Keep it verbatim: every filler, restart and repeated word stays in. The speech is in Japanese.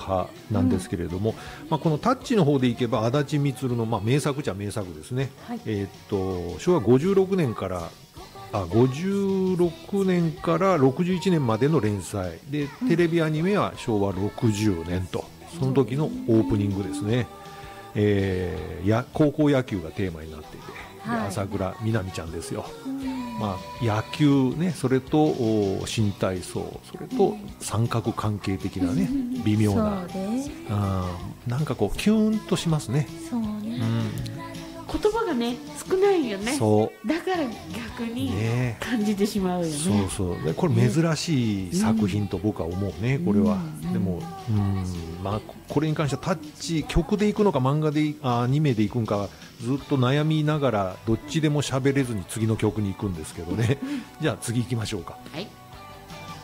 派なんですけれども、うん、まあ、このタッチの方でいけば足立みつるの、まあ、名作じゃ名作ですね、はい、えー、っとしょうわごじゅうろくねんからあごじゅうろくねんからろくじゅういちねんまでの連載で、テレビアニメはしょうわろくじゅうねんと、その時のオープニングですね、えー、や高校野球がテーマになっていて、はい、朝倉みなみちゃんですよ、まあ、野球ね、それと新体操、それと三角関係的なね、微妙な、あ、なんかこうキューンとしますね。 そうね、 うん、 言葉がね少ないよね。 そうだから逆に感じてしまうよね。 そうそう、でこれ珍しい作品と僕は思うね、これは、うん、でも、うん、まあ、これに関してはタッチ曲でいくのか漫画であアニメでいくんかずっと悩みながらどっちでも喋れずに次の曲に行くんですけどねじゃあ次行きましょうか。 はい。